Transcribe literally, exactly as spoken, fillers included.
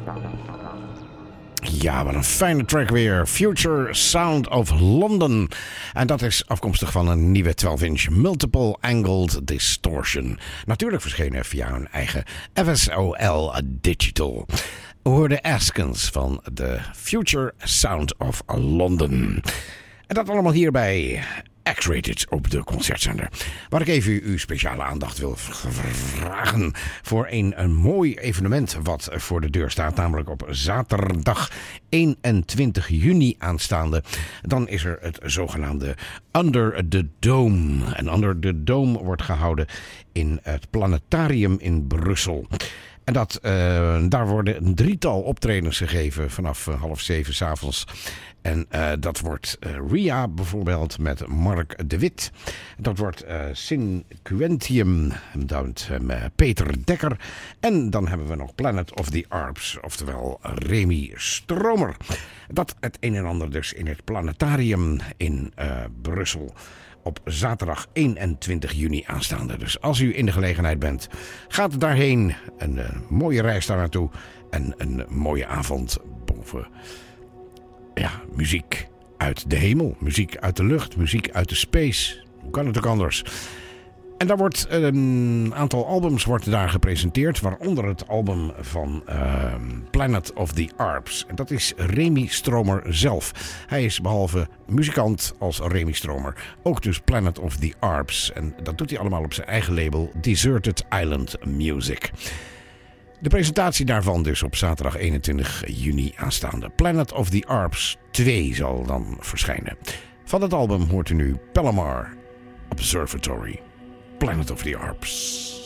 Ja, wat een fijne track weer. Future Sound of London. En dat is afkomstig van een nieuwe twaalf inch Multiple Angled Distortion. Natuurlijk verschenen via hun eigen F S O L Digital. We hoorden Askins van de Future Sound of London. En dat allemaal hier bij X-Rated op de Concertzender. Waar ik even uw speciale aandacht wil vragen voor een, een mooi evenement wat voor de deur staat. Namelijk op zaterdag eenentwintig juni aanstaande. Dan is er het zogenaamde Under the Dome. En Under the Dome wordt gehouden in het Planetarium in Brussel. En dat, uh, daar worden een drietal optredens gegeven vanaf uh, half zeven 's avonds. En uh, dat wordt uh, Ria bijvoorbeeld met Mark de Wit. Dat wordt uh, Synquentium met uh, Peter Dekker. En dan hebben we nog Planet of the Arps, oftewel Remy Stromer. Dat het een en ander dus in het Planetarium in uh, Brussel. Op zaterdag eenentwintig juni aanstaande. Dus als u in de gelegenheid bent, gaat daarheen. Een uh, mooie reis daar naartoe. En een mooie avond boven. Ja, muziek uit de hemel. Muziek uit de lucht. Muziek uit de space. Hoe kan het ook anders? En daar wordt een aantal albums wordt daar gepresenteerd. Waaronder het album van uh, Planet of the Arps. En dat is Remy Stromer zelf. Hij is behalve muzikant als Remy Stromer ook dus Planet of the Arps. En dat doet hij allemaal op zijn eigen label Deserted Island Music. De presentatie daarvan dus op zaterdag eenentwintig juni aanstaande. Planet of the Arps twee zal dan verschijnen. Van het album hoort u nu Palomar Observatory. Planet of the Arps.